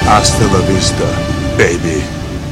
Hasta la vista, baby.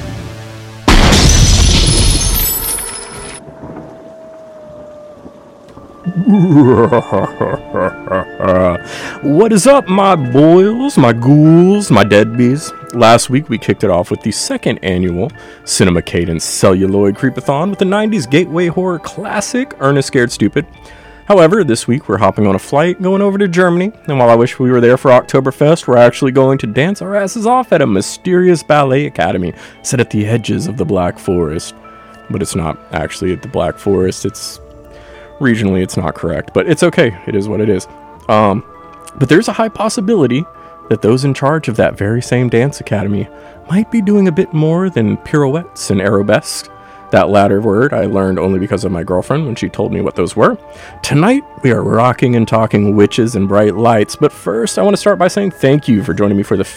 What is up, my boils, my ghouls, my deadbees? Last week we kicked it off with the second annual Cinema Cadence Celluloid Creepathon with the 90s gateway horror classic Ernest Scared Stupid. However, this week we're hopping on a flight going over to Germany, and while I wish we were there for Oktoberfest, we're actually going to dance our asses off at a mysterious ballet academy set at the edges of the Black Forest. But it's not actually at the Black Forest, regionally it's not correct, but it's okay, it is what it is. But there's a high possibility that those in charge of that very same dance academy might be doing a bit more than pirouettes and arabesques. That latter word I learned only because of my girlfriend when she told me what those were. Tonight, we are rocking and talking witches and bright lights, but first I want to start by saying thank you for joining me for the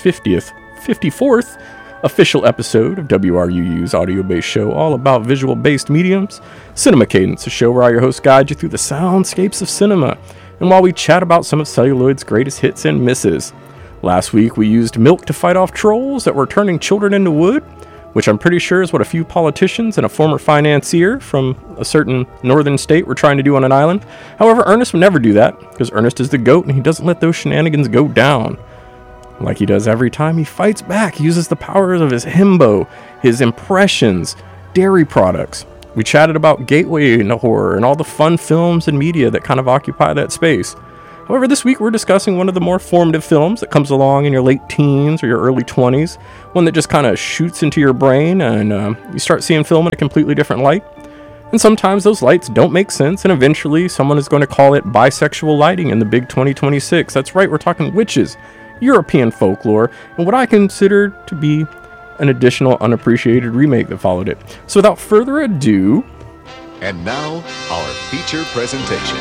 54th official episode of WRUU's audio-based show all about visual-based mediums, Cinema Cadence, a show where I, your host, guide you through the soundscapes of cinema, and while we chat about some of celluloid's greatest hits and misses. Last week, we used milk to fight off trolls that were turning children into wood, which I'm pretty sure is what a few politicians and a former financier from a certain northern state were trying to do on an island. However, Ernest would never do that, because Ernest is the GOAT and he doesn't let those shenanigans go down. Like he does every time, he fights back. He uses the powers of his himbo, his impressions, dairy products. We chatted about gateway into horror and all the fun films and media that kind of occupy that space. However, this week we're discussing one of the more formative films that comes along in your late teens or your early 20s, one that just kind of shoots into your brain and you start seeing film in a completely different light. And sometimes those lights don't make sense, and eventually someone is going to call it bisexual lighting in the big 2026. That's right, we're talking witches, European folklore, and what I consider to be an additional unappreciated remake that followed it. So without further ado... And now, our feature presentation.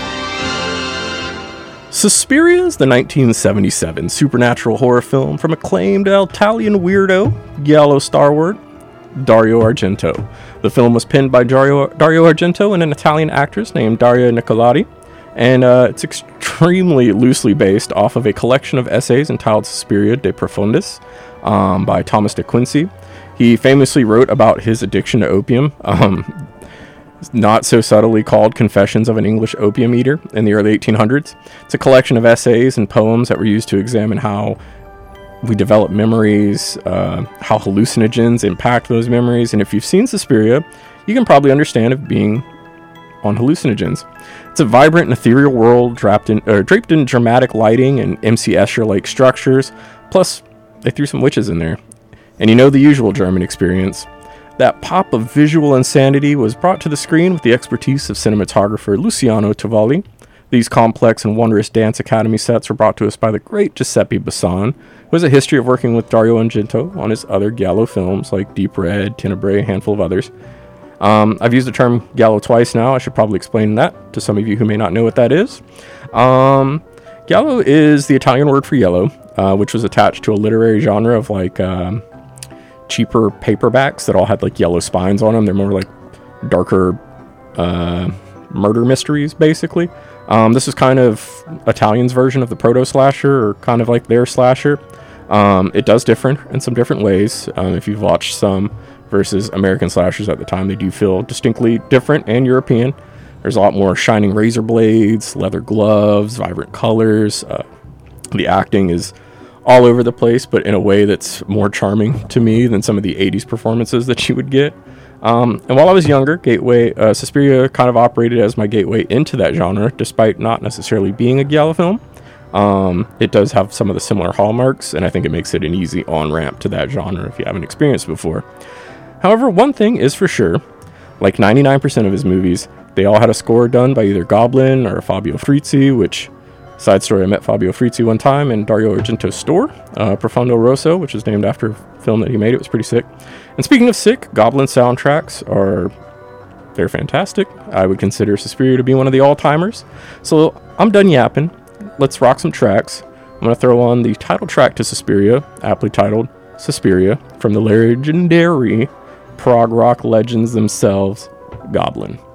Suspiria is the 1977 supernatural horror film from acclaimed Italian weirdo, giallo stalwart, Dario Argento. The film was penned by Dario Argento and an Italian actress named Daria Nicolodi, and it's extremely loosely based off of a collection of essays entitled Suspiria de Profundis by Thomas de Quincey. He famously wrote about his addiction to opium, not so subtly called Confessions of an English Opium Eater in the early 1800s. It's a collection of essays and poems that were used to examine how we develop memories, how hallucinogens impact those memories, and if you've seen Suspiria, you can probably understand it being on hallucinogens. It's a vibrant and ethereal world draped in dramatic lighting and M.C. Escher-like structures, plus they threw some witches in there. And you know the usual German experience. That pop of visual insanity was brought to the screen with the expertise of cinematographer Luciano Tavalli. These complex and wondrous dance academy sets were brought to us by the great Giuseppe Bassan, who has a history of working with Dario Argento on his other giallo films like Deep Red, Tenebrae, a handful of others. I've used the term giallo twice now. I should probably explain that to some of you who may not know what that is. Giallo is the Italian word for yellow, which was attached to a literary genre of cheaper paperbacks that all had like yellow spines on them. They're more like darker murder mysteries, basically. This is kind of Italian's version of the proto-slasher, or kind of like their slasher. It does differ in some different ways. If you've watched some versus American slashers at the time, they do feel distinctly different and European. There's a lot more shining razor blades, leather gloves, vibrant colors. The acting is all over the place, but in a way that's more charming to me than some of the 80s performances that you would get. And while I was younger, Suspiria kind of operated as my gateway into that genre, despite not necessarily being a giallo film. It does have some of the similar hallmarks, and I think it makes it an easy on-ramp to that genre if you haven't experienced it before. However, one thing is for sure, like 99% of his movies, they all had a score done by either Goblin or Fabio Frizzi, which... Side story, I met Fabio Frizzi one time in Dario Argento's store, Profondo Rosso, which is named after a film that he made. It was pretty sick. And speaking of sick, Goblin soundtracks they're fantastic. I would consider Suspiria to be one of the all-timers. So I'm done yapping. Let's rock some tracks. I'm going to throw on the title track to Suspiria, aptly titled Suspiria, from the legendary prog rock legends themselves, Goblin.